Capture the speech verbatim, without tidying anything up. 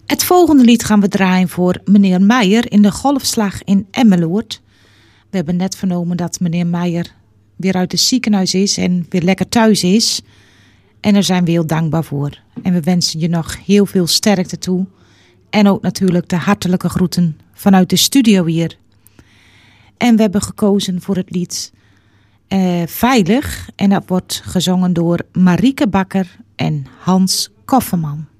Het volgende lied gaan we draaien voor meneer Meijer in de golfslag in Emmeloord. We hebben net vernomen dat meneer Meijer weer uit het ziekenhuis is en weer lekker thuis is. En daar zijn we heel dankbaar voor. En we wensen je nog heel veel sterkte toe. En ook natuurlijk de hartelijke groeten vanuit de studio hier. En we hebben gekozen voor het lied uh, Veilig. En dat wordt gezongen door Marieke Bakker en Hans Kofferman.